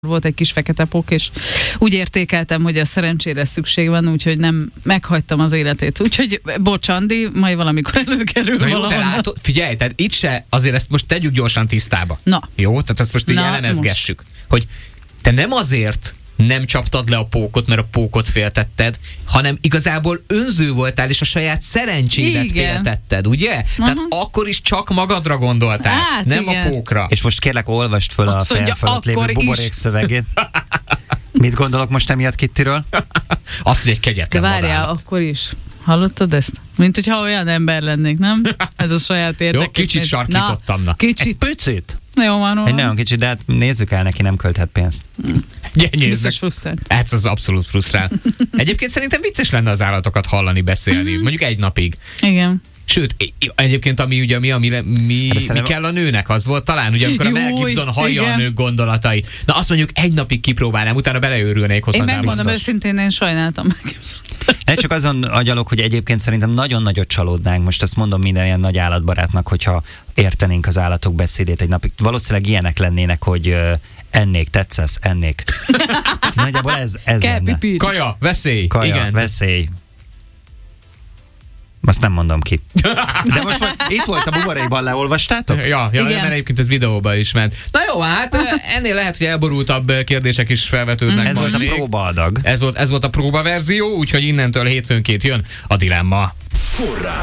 volt egy kis fekete pók, és úgy értékeltem, hogy a szerencsére szükség van, úgyhogy nem meghagytam az életét. Úgyhogy bocs, Andi, majd valamikor előkerül valahol. De látod, figyelj, tehát itt se, azért ezt most tegyük gyorsan tisztába. Na. Jó? Tehát ezt most így elemezgessük. Hogy te nem azért nem csaptad le a pókot, mert a pókot féltetted, hanem igazából önző voltál, és a saját szerencsédet féltetted, ugye? Tehát akkor is csak magadra gondoltál, hát, nem a pókra. És most kérlek, olvast föl a fejem fölött lévő buborék szövegét. Mit gondolok most emiatt Kittiről? Azt, hogy egy kegyetlen vadállat. De várjál, akkor is. Hallottad ezt? Mint hogyha olyan ember lennék, nem? Ez a saját érdekét. Jó, kicsit sarkítottam. Na, kicsit. Picit. Jó, van. Egy nagyon kicsit, de hát nézzük el, neki nem költhet pénzt. Biztos frusztrál. Ez az abszolút frusztrál. Egyébként szerintem vicces lenne az állatokat hallani, beszélni. Mondjuk egy napig. Igen. Sőt, egyébként ami ugye mi kell a nőnek, az volt talán, ugye amikor a Mel Gibson hallja a nők gondolatai. Na azt mondjuk egy napig kipróbálnám, utána beleőrülnék hozzá. Én megmondom őszintén, én sajnáltam Mel Gibson. Én csak azon agyalok, hogy egyébként szerintem nagyon nagyot csalódnánk. Most ezt mondom minden ilyen nagy állatbarátnak, hogyha értenénk az állatok beszédét egy napig. Valószínűleg ilyenek lennének, hogy ennék, tetszesz, ennék. Nagyjából ez lenne. Kaja, veszély. Kaja, igen. Veszély. Azt nem mondom ki. De most itt volt a buborékban, leolvastátok? Ja, mert egyébként ez videóban is ment. Na jó, hát ennél lehet, hogy elborultabb kérdések is felvetődnek. Ez volt a próbaadag. Ez volt a próbaverzió, úgyhogy innentől hétfőnként jön a dilemma.